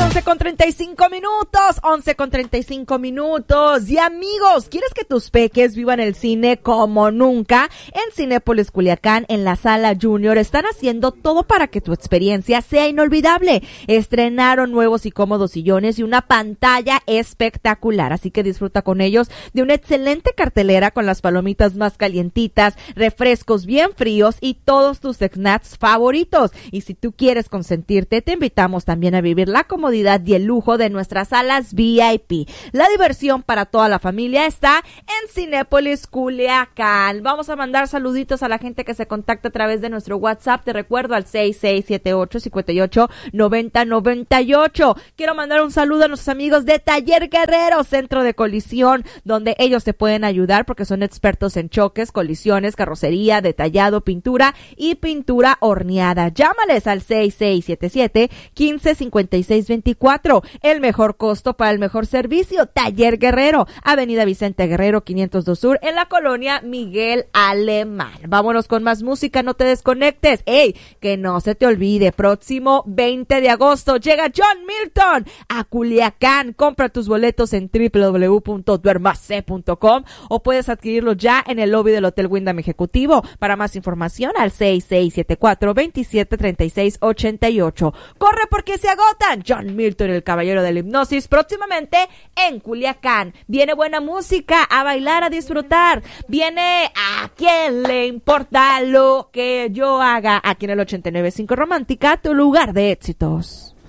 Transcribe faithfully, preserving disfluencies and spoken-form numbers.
once con treinta y cinco minutos, once con treinta y cinco minutos. Y amigos, ¿quieres que tus peques vivan el cine como nunca? En Cinépolis Culiacán, en la Sala Junior, están haciendo todo para que tu experiencia sea inolvidable. Estrenaron nuevos y cómodos sillones y una pantalla espectacular, así que disfruta con ellos de una excelente cartelera con las palomitas más calientitas, refrescos bien fríos y todos tus snacks favoritos. Y si tú quieres consentirte, te invitamos también a vivir la comodidad y el lujo de nuestras salas V I P. La diversión para toda la familia está en Cinépolis Culiacán. Vamos a mandar saluditos a la gente que se contacta a través de nuestro WhatsApp. Te recuerdo al seis seis siete ocho, cinco ocho, nueve cero nueve ocho. Quiero mandar un saludo a nuestros amigos de Taller Guerrero, Centro de Colisión, donde ellos te pueden ayudar porque son expertos en choques, colisiones, carrocería, detallado, pintura y pintura horneada. Llámales al seis seis siete siete, uno cinco, cinco seis dos cuatro. El mejor costo para el mejor servicio. Taller Guerrero, Avenida Vicente Guerrero quinientos dos Sur, en la colonia Miguel Alemán. Vámonos con más música, no te desconectes. ¡Ey! Que no se te olvide, próximo veinte de agosto llega John Milton a Culiacán. Compra tus boletos en doble u doble u doble u punto duermase punto com o puedes adquirirlos ya en el lobby del Hotel Wyndham Ejecutivo. Para más información al seis seis siete cuatro, dos siete tres seis ocho ocho. Corre porque se agotan. John Milton, el caballero de la hipnosis, próximamente en Culiacán. Viene buena música, a bailar, a disfrutar. Viene a quien le importa lo que yo haga, aquí en el ochenta y nueve punto cinco Romántica, tu lugar de éxitos.